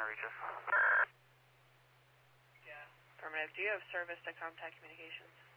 reach us? Yeah. Affirmative. Do you have service to Contact Communications?